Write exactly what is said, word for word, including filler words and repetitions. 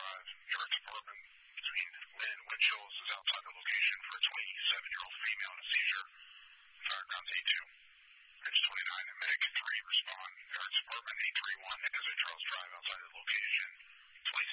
Drive, York Suburban, between Lynn and Winchell's, is outside the location for a twenty-seven-year-old female in a seizure. Fire ground C two. Bridge twenty-nine and Medic